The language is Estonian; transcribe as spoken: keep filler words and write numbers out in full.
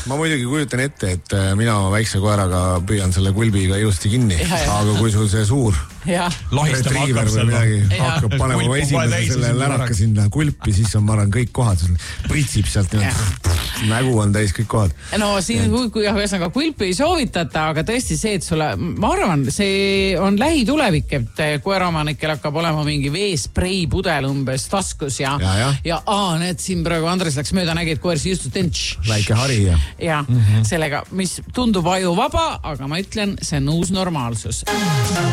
ma muidugi kujutan ette, et mina väikse koeraga püüan selle kulbiga ilusti kinni, ja, ja. aga kui sul see suur retriiver või midagi hakkab panema esimese selle läraka sinna kulpi, siis on, ma arvan, kõik kohad, pritsib sealt, nägu on täis kõik kohad. No siin, kui ühesõnaga kulpi ei soovitata, aga tõesti see, et sulle, ma arvan, see on lähitulevik, et koeraomanikel hakkab olema mingi veesprei pudel umbes taskus ja, ja, ja. ja aa, need siin praegu Andres läks mööda, nägi, et koer siis just tentš. Väike hari ja. Ja mm-hmm. sellega, mis tundub ajuvaba, aga ma ütlen, see on uus normaalsus.